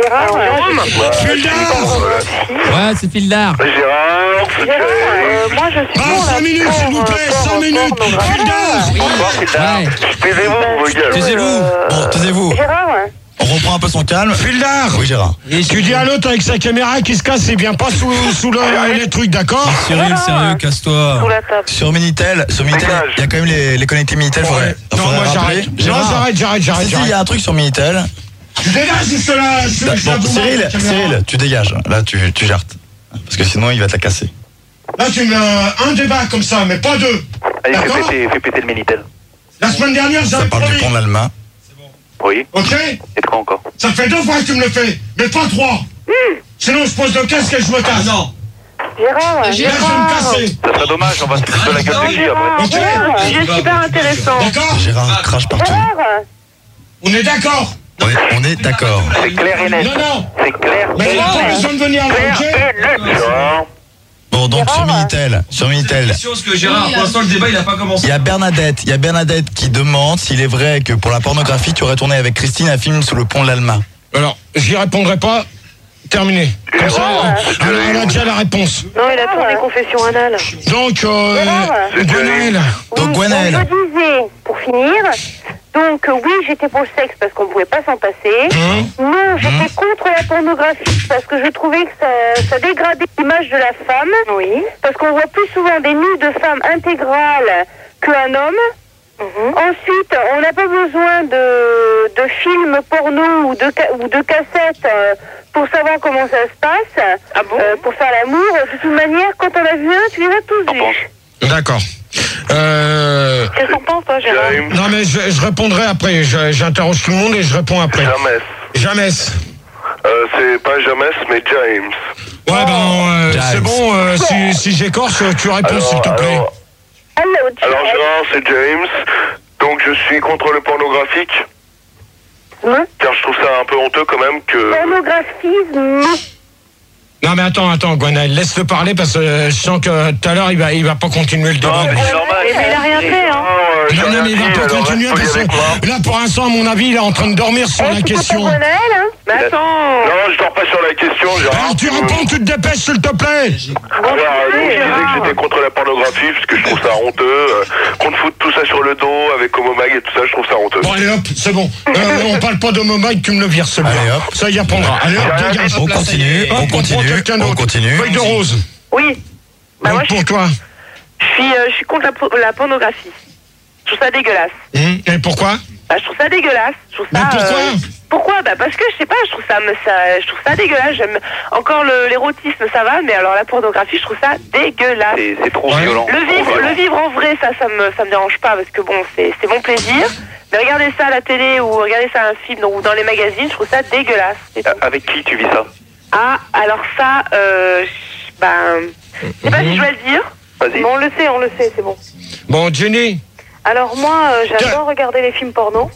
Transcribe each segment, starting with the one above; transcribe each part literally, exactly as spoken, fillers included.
Gérard, Jérôme. Fildar. Ouais, c'est Fildar. Gérard, Gérard, euh, moi je suis Ah, pour cinq la minutes, s'il vous plaît, porno- cinq minutes. pornographie. Fildar. bonsoir, Fildar. Ouais. Taisez-vous, vos gueules. Taisez-vous. Bon, taisez-vous. Gérard, On reprend un peu son calme. Fildar. Oui, Gérard. Tu dis à l'autre avec sa caméra qui se casse, il vient pas sous, sous le, les trucs, d'accord? Cyril, sérieux, casse-toi. sous la table. Sur Minitel, sur Minitel, il y a quand même les, les connectés Minitel. Faudrait, Non, faudrait moi rappeler. j'arrête. Non, Gérard. j'arrête, j'arrête, j'arrête. Si, si, il y a un truc sur Minitel. Tu dégages juste là. je- Là, je bon, la bourre Cyril, avec la caméra. Cyril, tu dégages. Là, tu, tu gères. Parce que sinon, il va te la casser. Là, tu mets euh, un débat comme ça, mais pas deux. Allez, fais D'accord. péter, fais péter le Minitel. La semaine dernière, Ça j'avais parle du pont promis. de l'Allemagne. Oui. Ok? Et de quoi encore? Ça fait deux fois que tu me le fais, mais pas trois. Sinon, je pose le casque et je me casse. Non. Gérard, Là, je vais me Gérard. casser. Ça serait dommage, on va se foutre de la gueule des filles après. Ok. Gérard, sujet super intéressant. D'accord? Gérard crache partout. Gérard, On est d'accord. On est, on est d'accord. C'est clair et net. Non, non. C'est clair Mais et il n'a pas net. besoin de venir là, Clair ok? et net. Gérard. Bon, donc sur Gérard. Minitel, sur Minitel, Parce que Gérard, pour l'instant, le débat, il a pas commencé. il y a Bernadette, il y a Bernadette qui demande s'il est vrai que pour la pornographie, tu aurais tourné avec Christine un film sous le pont de l'Allemagne. Alors, j'y répondrai pas. Terminé. Comme ça, elle, elle, elle a déjà la réponse. non, il a tourné confession anale. Donc, euh, Gérard. Gwenaël. Donc, Oui, Gwenaël. donc je disais, pour finir, donc euh, oui, j'étais pour le sexe parce qu'on ne pouvait pas s'en passer. Hein? Non, j'étais contre la pornographie parce que je trouvais que ça, ça dégradait l'image de la femme. Oui. Parce qu'on voit plus souvent des nus de femmes intégrales qu'un homme. Ensuite, on n'a pas besoin de, de films porno ou de, ca- ou de cassettes euh, pour savoir comment ça se passe, euh, pour faire l'amour. De toute manière, quand on a vu un, tu les as tous vus. D'accord. Euh, Qu'est-ce qu'on pense, toi, Gérard? James. non, mais je, je répondrai après. Je- J'interroge tout le monde et je réponds après. Jamais. Jamais. Euh, c'est pas jamais, mais James. Ouais, ben, euh, James. c'est bon. euh, si si j'écorche, tu réponds, s'il te plaît. alors, Allô, alors Gérard, c'est James. Donc je suis contre le pornographique. Hein? Car je trouve ça un peu honteux quand même que... Pornographisme. Non, mais attends, attends, Gwenaël, laisse-le parler parce que euh, je sens que tout à l'heure, il va, il va pas continuer le débat. Non, mais c'est normal. Mais il a rien fait, hein. Euh, j'ai Non, non, rien mais il va dit, pas alors continuer reste parce poli avec moi. que là, pour l'instant, à mon avis, il est en train de dormir sur la question. Pas Gwenaël, hein. Mais attends. Non, je dors pas sur la question, Gérard. Alors, tu réponds, tu te dépêches, s'il te plaît. Alors, donc, je disais que j'étais contre la pornographie parce que je trouve ça honteux. euh, qu'on te foute tout ça sur le dos avec Homomag et tout ça, je trouve ça honteux. Bon, allez hop, c'est bon. Euh, on parle pas de Mike, tu me le vires, c'est bon. Allez, hop. Ça y apprendra. Allez hop, dégage. On continue, Hop, on prend continue, quelqu'un on d'autre. continue. Feuille de rose. Oui. Bah Donc, moi, je, pour toi. je suis, euh, je suis contre la, po- la pornographie. Je trouve ça dégueulasse. Hum, Et pourquoi? Bah, je trouve ça dégueulasse. Je trouve Mais ça, pourquoi euh, pourquoi? Bah parce que je sais pas. Je trouve ça, me- ça, je trouve ça dégueulasse. J'aime encore le- l'érotisme, ça va, mais alors la pornographie, je trouve ça dégueulasse. C'est c'est trop Ouais. violent. Le trop vivre, violent. le vivre en vrai, ça, ça me, ça me dérange pas parce que bon, c'est, c'est mon plaisir. Mais regarder ça à la télé ou regarder ça à un film ou dans les magazines, je trouve ça dégueulasse. c'est tout. Euh, Avec qui tu vis ça? Ah, alors ça, euh, je- ben, je sais pas si je dois le dire. Vas-y. Bon, on le sait, on le sait, c'est bon. Bon, Jenny. Alors moi, euh, j'adore regarder les films porno.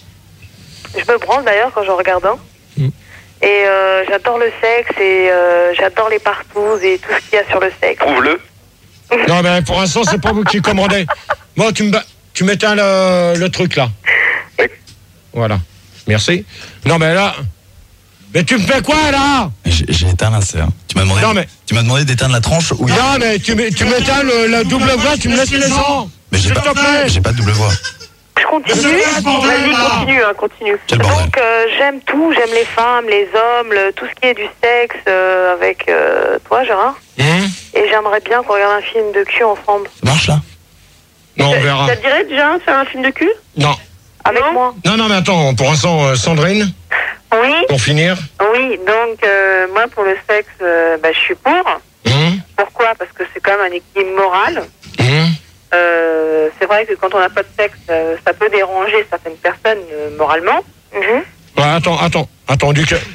Je me branle d'ailleurs quand j'en regarde un. Mm. Et euh, j'adore le sexe et euh, j'adore les partouzes et tout ce qu'il y a sur le sexe. Prouve-le. Non, mais pour l'instant, c'est pas vous qui commandez. Bon, tu me ba- tu m'éteins le, le truc là. Oui. Voilà. Merci. Non, mais là. Mais tu me fais quoi là? J'ai j'ai éteint la serre. Tu m'as demandé, Non, mais- tu m'as demandé d'éteindre la tranche ou Non, mais tu m'é- tu m'éteins le- la double voix, tu me laisses les gens. Mais j'ai S'il pas, te plaît. j'ai pas de double voix. Je continue. Vas-y, continue, hein, continue. Quel bordel. Donc euh, j'aime tout, j'aime les femmes, les hommes, le- tout ce qui est du sexe euh, avec euh, toi, Gérard. Hum Et j'aimerais bien qu'on regarde un film de cul ensemble. Ça marche là? Non, on verra. Ça te dirait déjà de faire un film de cul? Non. Avec Non. moi. Non, non, mais attends, pour l'instant, euh, Sandrine, Oui, pour finir. oui. Donc euh, moi pour le sexe, euh, bah, je suis pour. Hum Pourquoi? Parce que c'est quand même un équilibre moral. Hum Euh, c'est vrai que quand on n'a pas de sexe, euh, ça peut déranger certaines personnes euh, moralement. Mhm. Ouais, attends, attends, attends, du, que-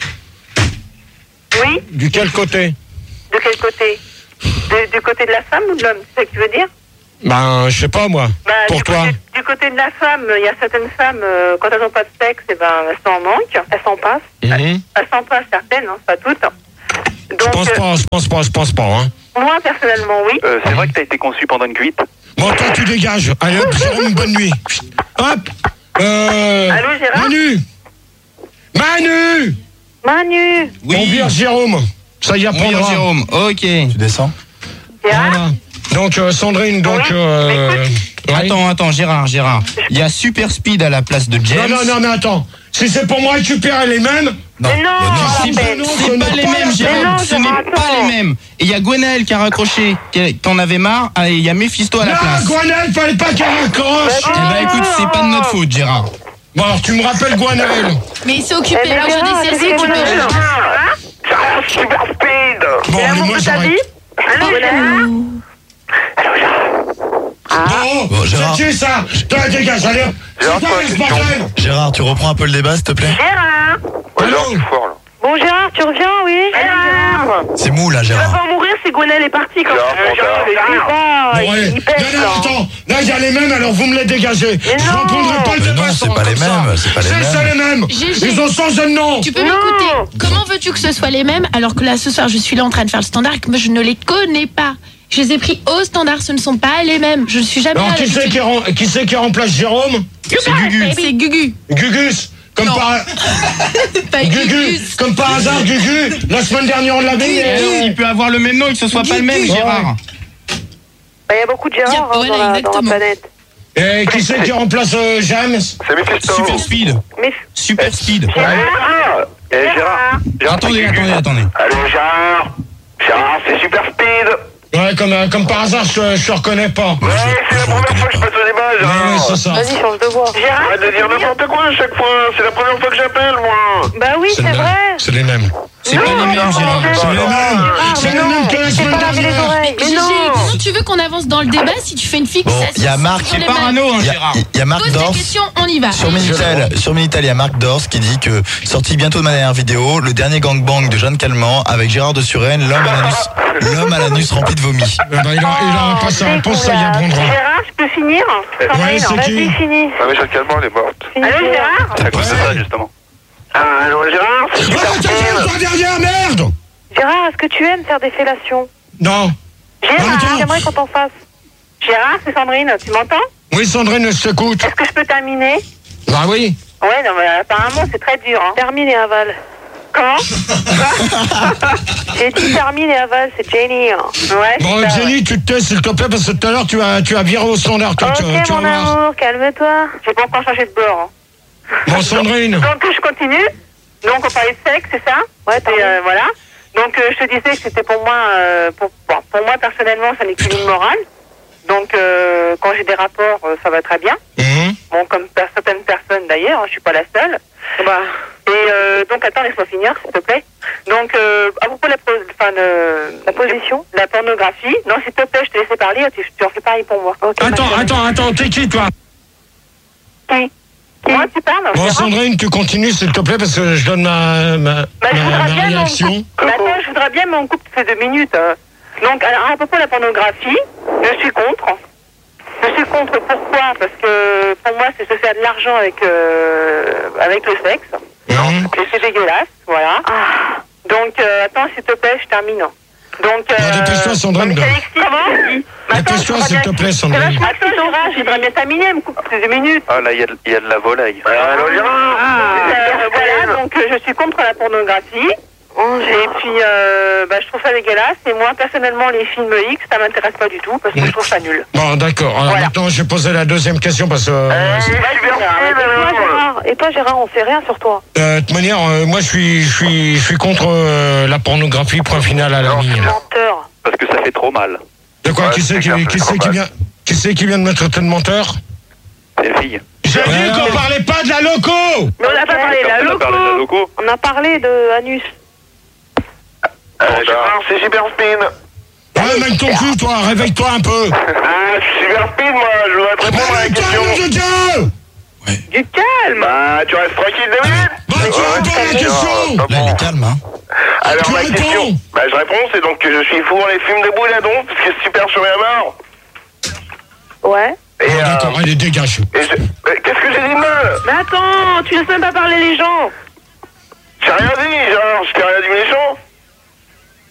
Oui, du quel côté? de quel côté? De- Du côté de la femme ou de l'homme, c'est ça que tu veux dire? Ben, je sais pas, moi. Bah, Pour du, toi. côté, du côté de la femme, il y a certaines femmes, euh, quand elles n'ont pas de sexe, eh ben, elles s'en manquent, elles s'en passent. Mhm. Elles s'en passent certaines, hein, pas toutes. Je Donc, pense euh, pas, je pense pas, je pense pas, hein. moi, personnellement, oui. Euh, c'est vrai que t'as été conçu pendant une cuite. Bon, toi, tu dégages. Allez, hop, Jérôme, bonne nuit. Hop. Euh. Allô, Gérard? Manu. Manu. Manu. Oui. On vire Jérôme. Ça y apprendra. Oui, Jérôme, ok. Tu descends. Voilà. Donc euh, Sandrine, donc... Oui. Euh, oui. Attends, attends, Gérard, Gérard. Il y a Super Speed à la place de James. Non, non, non, mais attends. Si c'est pour moi récupérer les mêmes... Non, Mais non, non, C'est mais pas, non, c'est ce pas n'est les pas mêmes, la- Jérôme. Mais non, Ce n'est Gérard, pas attends. les mêmes. Et il y a Gwenaël qui a raccroché. qui- T'en avais marre. Ah, et il y a Mephisto à la Non, place. Gwenaël, fallait pas qu'elle raccroche. Eh ben écoute, c'est pas de notre faute, Gérard. Bon, alors tu me rappelles Gwenaël. Mais il s'est occupé Eh, mais là Gérard, aujourd'hui, c'est qu'est-ce tu qu'on a peux. fait, là Gérard, super speed. Bon, C'est mais l'amour moi de ta j'aurais... vie. Allô, Gérard. Bon, Bon, Gérard. c'est qui ça? Toi, dégage, allez. Gérard, C'est toi, quoi ce question. bordel? Gérard, tu reprends un peu le débat, s'il te plaît. Gérard. Ouais, Gérard, c'est fort, là. Bon, Gérard, tu reviens, oui? Gérard. C'est mou, là, Tu vas Gérard. pas mourir si Gwenaël est parti quand Gérard, même. Gérard, il est pas, Bon, allez. il pèse, Non, non, là. attends. Là, il y a les mêmes, alors vous me les dégagez. Mais Je non. reprendrai pas le Mais débat non, sans- c'est pas les comme ça. mêmes, c'est pas les C'est mêmes. c'est les mêmes. Gégé. Ils ont changé de nom. Tu peux Non. m'écouter. Comment veux-tu que ce soit les mêmes alors que là ce soir je suis là en train de faire le standard et que moi je ne les connais pas. Je les ai pris au standard, ce ne sont pas les mêmes. Je ne suis jamais Alors, là. qui c'est qui, rem- qui c'est qui remplace Jérôme? C'est Gugu. C'est Gugu. Gugus. Comme Non. par... Pas Gugu. Gugus. Comme par hasard, Gugu. La semaine dernière, on l'avait. Et alors, il peut avoir le même nom et que ce soit pas le même, Gérard. Bah, il y a beaucoup de Il y a- Gérard hein, voilà, dans, la, dans la exactement. planète. Et qui c'est qui remplace euh, James? C'est Mephisto. Super Speed. Mais Super Speed. Allez, Gérard. Eh, Gérard. Gérard, Attendez, c'est attendez, Gugu. attendez. Allô, Gérard. Gérard, c'est super speed. Ouais, comme, euh, comme par hasard, je, je te reconnais pas. Ouais, c'est la je première reconnais fois que je pas. passe au débat, Ouais, ouais, Gérard. c'est ça. vas-y, change de voix. Gérard. Arrête de dire n'importe quoi à chaque fois. C'est la première fois que j'appelle, moi. Bah oui, c'est les mêmes. vrai. C'est les mêmes. C'est pas les mêmes, Gérard. C'est les mêmes. Ah, C'est mais les non, mêmes que la il s'est semaine pas lavé les dernière. oreilles. Mais Gégé, non. comment tu veux qu'on avance dans le débat si tu fais une fixation Bon, il y a Marc- sur les C'est mêmes? parano, hein, Il y a, Gérard. il y a Marc Pose la Dors. question, on y va. Sur Minitel, sur Minitel, il y a Marc Dors qui dit que, sorti bientôt de ma dernière vidéo, le dernier gangbang de Jeanne Calment avec Gérard de Suresnes, l'homme à l'anus, l'homme à l'anus rempli de vomi. Eh ben, il, a, il aura pas sa réponse, ça y apprendra. Gérard, je peux finir? Ouais, c'est Vas-y, qui? finis. Ah, mais Jeanne Calment, elle est morte. Allô, Gérard? C'est à cause de ça, justement. Ah, allô, Gérard. C'est Oh, super attends, speed. toi derrière, merde! Gérard, est-ce que tu aimes faire des fellations? Non. Gérard, Attends. j'aimerais qu'on t'en fasse. Gérard, c'est Sandrine, tu m'entends? Oui, Sandrine, je t'écoute. Est-ce que je peux terminer? Bah oui. Ouais, non, mais apparemment, c'est très dur. Hein. Termine et aval. Comment? J'ai dit termine et aval, c'est Jenny. Hein. Ouais. Bon, c'est ça, Jenny, tu te tais, s'il te plaît, parce que tout à l'heure, tu as, tu as viré au standard. Toi, ouais. tu, Ok, tu vas mon voir. amour, calme-toi. J'ai pas encore changé de bord. Hein. Bon, Sandrine. Donc, je continue. Donc, on parlait de sexe, c'est ça? Ouais, euh, voilà. Donc, euh, je te disais que c'était pour moi, euh, pour, bon, pour moi, personnellement, ça n'est qu'une morale. Donc, euh, quand j'ai des rapports, euh, ça va très bien. Mhm. Bon, comme per- certaines personnes d'ailleurs, hein, je suis pas la seule. Bah. Et euh, donc, attends, laisse-moi finir, s'il te plaît. Donc, euh, à propos de la, po- enfin, de, la position, la pornographie. Non, s'il te plaît, je te laisse parler, tu, tu en fais pareil pour moi. Okay, Attends, ma attends, attends, t'es qui, toi? Qui? Moi, tu parles? Bon, Gérard? Sandrine, tu continues, s'il te plaît, parce que je donne ma, ma, Bah, je ma, voudrais ma bien mon réaction. couple. Bah, attends, je voudrais bien mon couple fait deux minutes. hein. Donc, alors, à propos de la pornographie, je suis contre. Je suis contre pourquoi? Parce que pour moi, c'est se faire de l'argent avec, euh, avec le sexe. Mhm. Et c'est dégueulasse, voilà. Donc, euh, attends, s'il te plaît, je termine. Donc, euh... Bon, dépêche-toi, Sandrine. donc, Alexis, comment? Dépêche-toi, s'il te plaît, Sandrine. Attends, Gérard, j'aimerais bien terminer, elle me coupe plus de minutes. Ah, là, il y, a de- il y a de la volaille. Allô, Gérard. Euh, voilà, donc euh, je suis contre la pornographie. Et puis, euh, bah, je trouve ça dégueulasse. Et moi, personnellement, les films X, ça m'intéresse pas du tout parce que je trouve ça nul. Bon, d'accord. Alors Voilà. maintenant, je vais poser la deuxième question parce que... euh, Eh, c'est- super speed, alors. Et toi, Gérard, on sait rien sur toi. Euh, de toute manière, euh, moi, je suis, je suis, je suis contre euh, la pornographie, point final à la ligne. Menteur. Parce que ça fait trop mal. De quoi? Ouais, Qui c'est c'est qui, clair, qui, c'est c'est qui trop vient, qui c'est qui vient de me traiter de menteur? C'est une fille. J'ai dit Ouais. qu'on parlait pas de la loco! Mais on n'a pas parlé de la On a loco. parlé de la loco. On a parlé de Anus. Euh, Gérard, c'est super speed. Ouais, mec ton cul, toi, réveille-toi un peu! Ah, super speed, moi, je voudrais te répondre à la Réveille-toi, question. nom de Dieu! Du calme. Bah, tu restes tranquille deux minutes. Bah, tu réponds à la question! Là, il est calme, hein. Alors, Tu ma réponds. question, bah, je réponds, c'est donc que je suis pour les films de Bouladon, parce que c'est super chaud à mort. Ouais. Et, Bon, euh, d'accord, allez, dégage. et je- euh, qu'est-ce que j'ai dit de mal? Mais attends, tu laisses même pas parler les gens. J'ai rien dit, genre, je t'ai rien dit méchant.